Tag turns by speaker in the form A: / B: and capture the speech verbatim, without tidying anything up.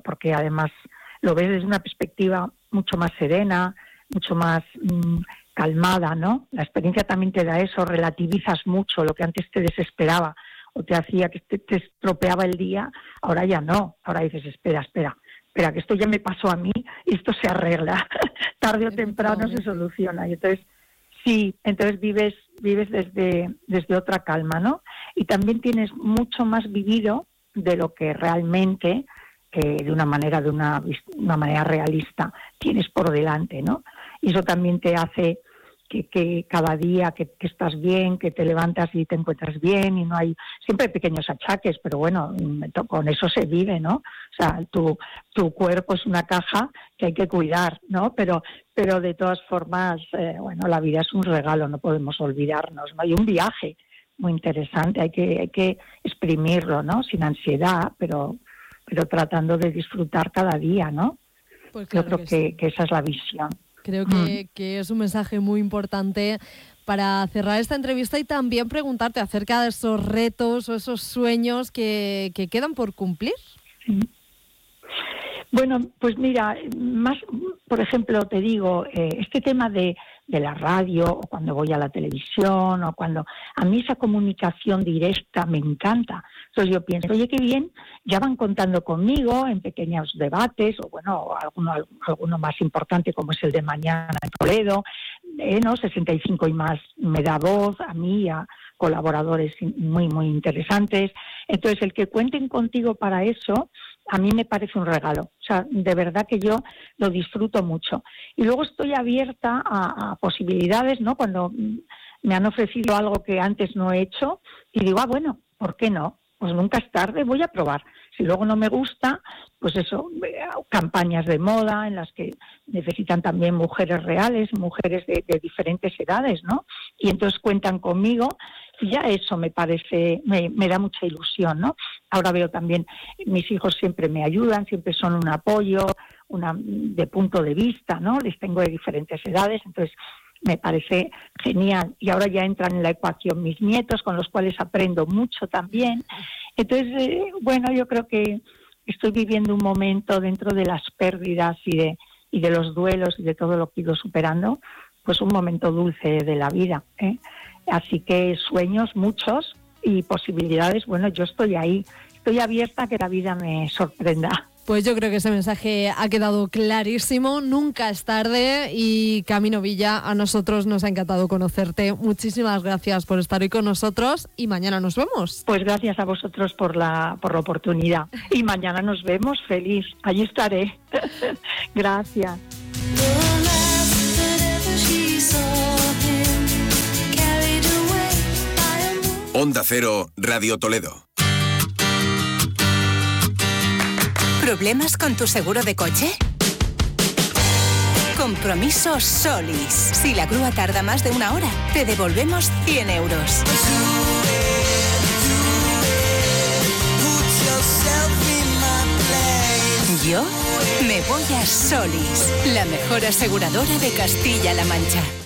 A: porque además lo ves desde una perspectiva mucho más serena, mucho más mmm, calmada, ¿no? La experiencia también te da eso, relativizas mucho lo que antes te desesperaba o te hacía que te, te estropeaba el día, ahora ya no, ahora dices, espera, espera, espera, que esto ya me pasó a mí y esto se arregla, tarde o temprano se soluciona, y entonces, sí, entonces vives vives desde, desde otra calma, ¿no? Y también tienes mucho más vivido de lo que realmente, eh, de una manera, de una, una manera realista, tienes por delante, ¿no? Y eso también te hace que, que cada día que, que estás bien, que te levantas y te encuentras bien, y no hay, siempre hay pequeños achaques, pero bueno, con eso se vive, ¿no? O sea, tu, tu cuerpo es una caja que hay que cuidar, ¿no? Pero, pero de todas formas, eh, bueno, la vida es un regalo, no podemos olvidarnos, ¿no? Hay un viaje muy interesante, hay que, hay que exprimirlo, ¿no? Sin ansiedad, pero, pero tratando de disfrutar cada día, ¿no?
B: Pues claro,
A: yo creo
B: que,
A: que,
B: sí.
A: que esa es la visión.
B: Creo que, que es un mensaje muy importante para cerrar esta entrevista y también preguntarte acerca de esos retos o esos sueños que, que quedan por cumplir.
A: Sí. Bueno, pues mira, más, por ejemplo, te digo, eh, este tema de, de la radio, o cuando voy a la televisión, o cuando a mí esa comunicación directa me encanta. Entonces yo pienso, oye, qué bien, ya van contando conmigo en pequeños debates, o bueno, alguno, alguno más importante como es el de mañana en Toledo, eh, ¿no? sesenta y cinco y más me da voz a mí y a colaboradores muy, muy interesantes. Entonces, el que cuenten contigo para eso, a mí me parece un regalo. O sea, de verdad que yo lo disfruto mucho. Y luego estoy abierta a, a posibilidades, ¿no? Cuando me han ofrecido algo que antes no he hecho y digo, ah, bueno, ¿por qué no? Pues nunca es tarde, voy a probar. Si luego no me gusta, pues eso, campañas de moda en las que necesitan también mujeres reales, mujeres de, de diferentes edades, ¿no? Y entonces cuentan conmigo. Y ya eso me parece, me, me da mucha ilusión, ¿no? Ahora veo también, mis hijos siempre me ayudan, siempre son un apoyo, una de punto de vista, ¿no? Les tengo de diferentes edades, entonces me parece genial. Y ahora ya entran en la ecuación mis nietos, con los cuales aprendo mucho también. Entonces, eh, bueno, yo creo que estoy viviendo un momento dentro de las pérdidas y de, y de los duelos y de todo lo que he ido superando, pues un momento dulce de la vida, ¿eh? Así que sueños muchos y posibilidades, bueno, yo estoy ahí, estoy abierta a que la vida me sorprenda.
B: Pues yo creo que ese mensaje ha quedado clarísimo, nunca es tarde, y Camino Villa, a nosotros nos ha encantado conocerte. Muchísimas gracias por estar hoy con nosotros y mañana nos vemos.
A: Pues gracias a vosotros por la, por la oportunidad y mañana nos vemos, feliz, allí estaré. Gracias.
C: Onda Cero, Radio Toledo.
D: ¿Problemas con tu seguro de coche? Compromiso Solis. Si la grúa tarda más de una hora, te devolvemos cien euros. Yo me voy a Solis, la mejor aseguradora de Castilla-La Mancha.